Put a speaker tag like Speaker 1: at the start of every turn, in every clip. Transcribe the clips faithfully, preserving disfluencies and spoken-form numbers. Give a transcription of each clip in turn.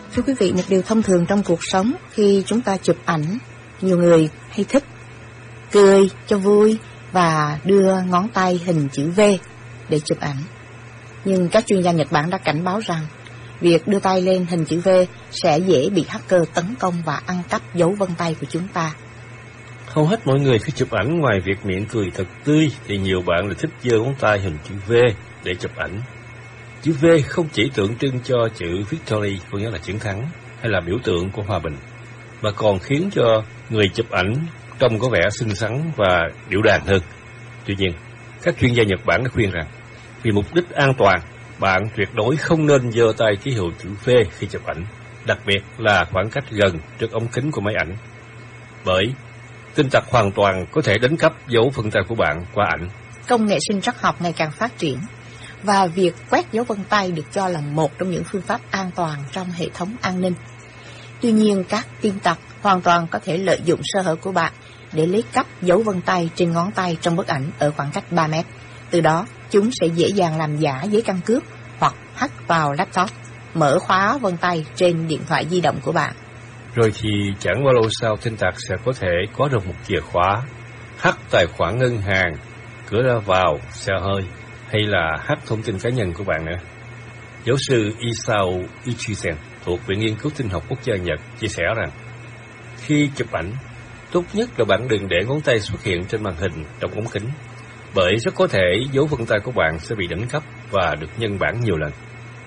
Speaker 1: Thưa quý vị, một điều thông thường trong cuộc sống khi chúng ta chụp ảnh, nhiều người hay thích cười cho vui và đưa ngón tay hình chữ V để chụp ảnh. Nhưng các chuyên gia Nhật Bản đã cảnh báo rằng việc đưa tay lên hình chữ V sẽ dễ bị hacker tấn công và ăn cắp dấu vân tay của chúng ta.
Speaker 2: Hầu hết mọi người khi chụp ảnh, ngoài việc miệng cười thật tươi thì nhiều bạn lại thích giơ ngón tay hình chữ V để chụp ảnh. Chữ V không chỉ tượng trưng cho chữ Victory, có nghĩa là chiến thắng, hay là biểu tượng của hòa bình, mà còn khiến cho người chụp ảnh trông có vẻ xinh xắn và điệu đàng hơn. Tuy nhiên, các chuyên gia Nhật Bản đã khuyên rằng vì mục đích an toàn, bạn tuyệt đối không nên giơ tay ký hiệu chữ V khi chụp ảnh, đặc biệt là khoảng cách gần trước ống kính của máy ảnh. Bởi tin tặc hoàn toàn có thể đánh cắp dấu vân tay của bạn qua ảnh.
Speaker 1: Công nghệ sinh trắc học ngày càng phát triển, và việc quét dấu vân tay được cho là một trong những phương pháp an toàn trong hệ thống an ninh. Tuy nhiên, các tin tặc hoàn toàn có thể lợi dụng sơ hở của bạn để lấy cắp dấu vân tay trên ngón tay trong bức ảnh ở khoảng cách ba mét. Từ đó, chúng sẽ dễ dàng làm giả giấy căn cước hoặc hack vào laptop, mở khóa vân tay trên điện thoại di động của bạn.
Speaker 2: Rồi thì chẳng bao lâu sau, tin tặc sẽ có thể có được một chìa khóa, hack tài khoản ngân hàng, cửa ra vào, xe hơi, hay là hack thông tin cá nhân của bạn nữa. Giáo sư Isao Ichisen thuộc Viện Nghiên cứu Tin học Quốc gia Nhật chia sẻ rằng khi chụp ảnh, tốt nhất là bạn đừng để ngón tay xuất hiện trên màn hình trong ống kính, bởi rất có thể dấu vân tay của bạn sẽ bị đánh cắp và được nhân bản nhiều lần.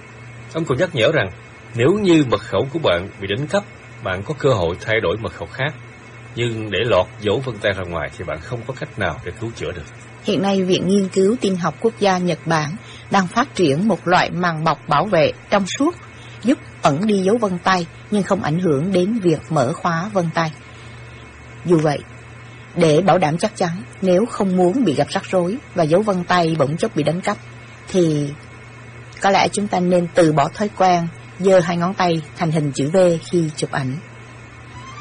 Speaker 2: Ông còn nhắc nhở rằng nếu như mật khẩu của bạn bị đánh cắp, bạn có cơ hội thay đổi mật khẩu khác, nhưng để lọt dấu vân tay ra ngoài thì bạn không có cách nào để cứu chữa được.
Speaker 1: Hiện nay, Viện Nghiên cứu Tin học Quốc gia Nhật Bản đang phát triển một loại màng bọc bảo vệ trong suốt giúp ẩn đi dấu vân tay nhưng không ảnh hưởng đến việc mở khóa vân tay. Dù vậy, để bảo đảm chắc chắn, nếu không muốn bị gặp rắc rối và dấu vân tay bỗng chốc bị đánh cắp, thì có lẽ chúng ta nên từ bỏ thói quen giơ hai ngón tay thành hình chữ V khi chụp ảnh.